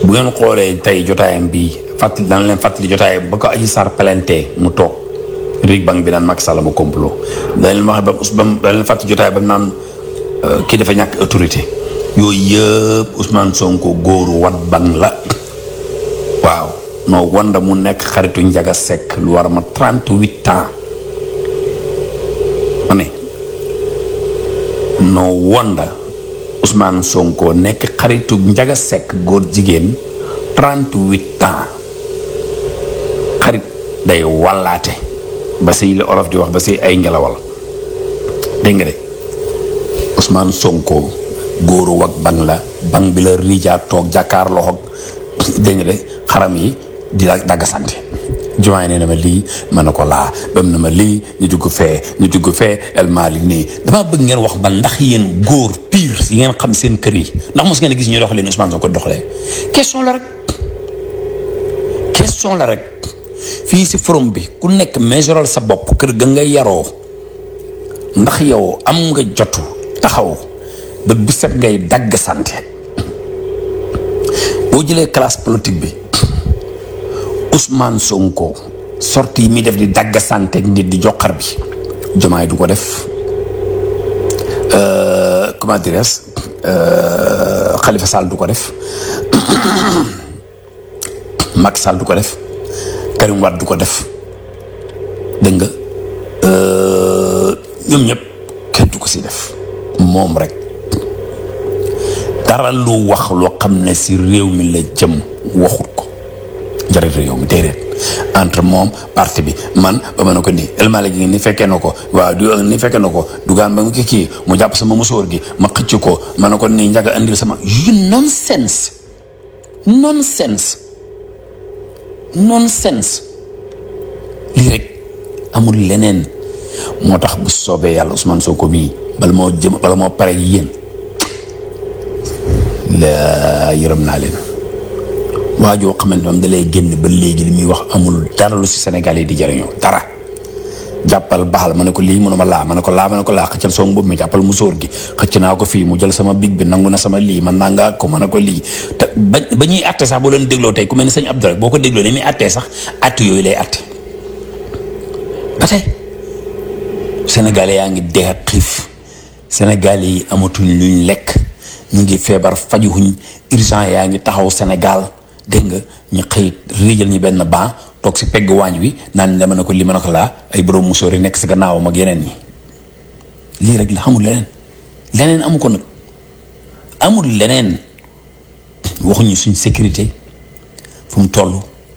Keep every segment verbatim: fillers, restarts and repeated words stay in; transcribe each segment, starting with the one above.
bu ngeen xoolee tey jotaayam bi fàttali dana leen fàttali jotaayam ba ko Adji Sarr pelentee mu toog rig bang bi naan Macky Sall ma complot dana leen wax ba Ousmane dana leen fàttali jotaay ba naan kii dafa ñàkk autorité yooyu yëpp Ousmane Sonko góoru wat bang la waaw non wanda mu nekk xaritu Njaga Sekk lu war ma trente-huit ans ma ne non wanda Ousmane Sonko nekk xaritu Njaga Sekk góor jigéen trente-huit ans xarit day wallaate ba si la olof di wax ba si ay ngelawal dégg nga de Ousmane Sonko góoru wak bang la bang bi la riijaa toog jàkkaar loxo dégg nga de xaram yi di dagg sante join nee na ma lii ma ne ko laa bam na ma lii ñu dugg fee ñu dugg fee El Malick nii damaa bëgg ngeen wax ba ndax yéen góor pire yi ngeen xam seen kër yi ndax mos ngeen a gis ñu doxalee ni Ousmane Sonko doxalee question la rek question la rek fii si forum bi ku nekk mesural sa bopp kër ga nga yaroo ndax yow am nga jotu taxaw ba bu set ngay dagg sante boo jëlee classe politique bi Ousmane Sonko sorti yi muy def di dagg sante nit di joxar bi Diomaye du ko def comment dirais-je Khalifa Sall du ko def Macky Sall du ko def Karim Wade du ko def dégg nga ñoom ñëpp kenn du ko si def moom rek dara lu wax loo xam ne si réew mi la jëm waxut ko njëriñ réew mi déedéet entre moom parti bi man ba ma ne ko nii El Malick gi ni fekkee na ko waaw du ni fekkee na ko dugaan ba mu kii kii mu jàpp sama musóor gi ma xëcc ko ma ne ko nii njaga andil sama yu nonsense nonsense nonsense lii rek amul leneen moo tax bu soobee yàlla Ousmane Sonko bii bala moo jëm bala moo pare yéen la yërëm naa leen waa joo xamante moom da lay génn ba léegi li muy wax amul dara lu si Sénégal yi di jëriñoo dara jàppal baxal ma ne ko lii mënuma laa ma ne ko laa ma ne ko laa xëccal soo mbubb mi jàppal musóor gi xëcc naa ko fii mu jël sama big bi nangu na sama lii man naa nga ko ma ne ko lii te ba ba ñuy atte sax boo leen dégloo tey ku mel ni sëñ Abdou rek boo ko dégloo ni muy attee sax atte yooyu lay atte ba tey Sénégalais yaa ngi dee xiif Sénégalais yi amatuñ luñ lekk ñu ngi feebar fajuhuñ urgent yaa ngi taxaw Sénégal dégg nga ñu xëy riijal ñu benn ban toog si pegg waañ wi naan dama ne ko li ma ne ko laa ay borom musóor yi nekk si gannaawam ak yeneen ñi lii rek la xamul leneen leneen amu ko nag amul leneen waxuñu suñ sécurité fu mu toll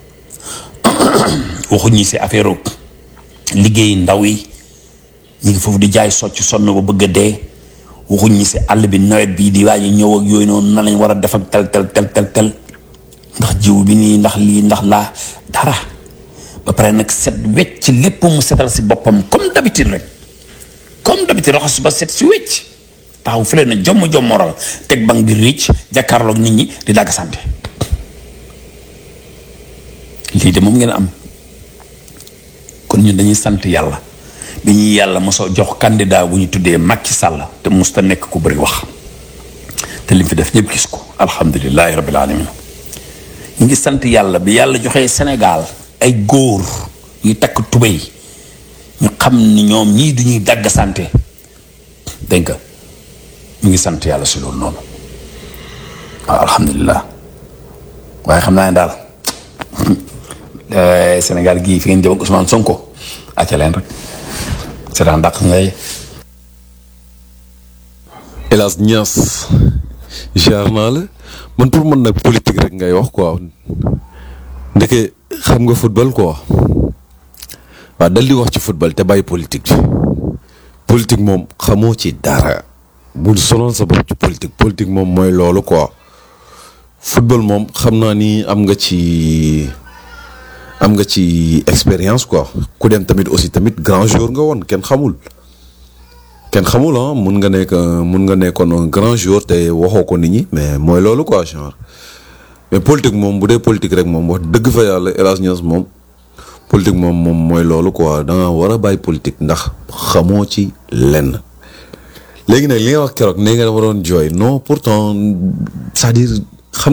waxuñu si affaire liggéey ndaw yi ñu ngi foofu di jaay socc sonn ba bëgg a dee waxuñu si àll bi nawet bii di waaj ñëw ak yooyu noonu nan lañ war a def ak tel tel tel tel tel ndax jiw bi nii ndax lii ndax laa dara ba pare nag set wecc lépp mu setal si boppam comme d'habitude rek comme d'habitude raxas ba set si wecc taxaw fële na jomm jomm moral teg bang bi riic jàkkaarloog nit ñi di dagg sante lii de moom ngeen am kon ñun dañuy sant yàlla bi ñuy yàlla mosoo jox candidat bu ñu tuddee Macky Sall te musta nekk ku bëri wax te lim fi def ñëpp gis ko alhamdulilahi rabbil alamin ñu ngi sant yàlla bi yàlla joxee Sénégal ay góor yu takk tubéy ñu xam ni ñoom ñii du ñuy dagg sante dégg nga ñu ngi sant yàlla si loolu noonu waaw alhamdulilah waaye xam naa ne daal Sénégal gii fi ngeen jëm ak Ousmane Sonko acca leen rek c'est un dàq ngay Elas Niass jaar naa la man pour man nag politique rek ngay wax quoi ndeke xam nga football quoi waaw dal di wax ci football te bàyyi politique bi politique moom xamoo ci dara bul sonal sa bopp ci politique politique moom mooy loolu quoi football moom xam naa ni am nga ci am nga ci expérience quoi ku dem tamit aussi tamit grand joueur nga woon kenn xamul kenn xamul ah mun nga nekk mun nga nekkoon un grand joueur te waxoo ko nit ñi mais mooy loolu quoi genre mais politique moom bu dee politique rek moom wax dëgg fa yàlla Elas Niass moom politique moom moom mooy loolu quoi da nga war a bàyyi politique ndax xamoo ci lenn. léegi nag li nga wax keroog nee nga dama doon jooy non pourtant c'est-à-dire